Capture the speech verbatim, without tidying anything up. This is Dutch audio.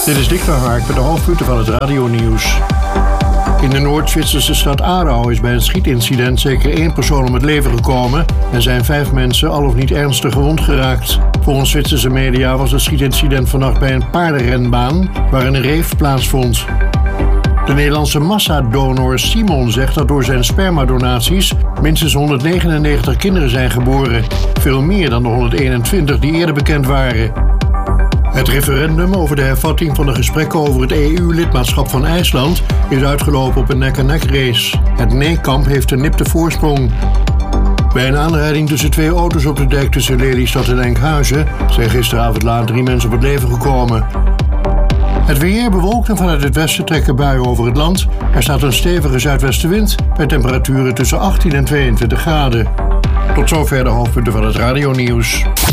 Dit is Dick van Hark met de hoofdpunten van het radionieuws. In de Noord-Zwitserse stad Aarau is bij een schietincident zeker één persoon om het leven gekomen en zijn vijf mensen al of niet ernstig gewond geraakt. Volgens Zwitserse media was het schietincident vannacht bij een paardenrenbaan waar een reef plaatsvond. De Nederlandse massadonor Simon zegt dat door zijn spermadonaties minstens honderdnegenennegentig kinderen zijn geboren, veel meer dan de honderdeenentwintig die eerder bekend waren. Het referendum over de hervatting van de gesprekken over het E U-lidmaatschap van IJsland is uitgelopen op een nek-en-nek race. Het nee-kamp heeft een nipte voorsprong. Bij een aanrijding tussen twee auto's op de dijk tussen Lelystad en Enkhuizen zijn gisteravond laat drie mensen op het leven gekomen. Het weer bewolkt en vanuit het westen trekken buien over het land. Er staat een stevige zuidwestenwind bij temperaturen tussen achttien en tweeëntwintig graden. Tot zover de hoofdpunten van het radionieuws.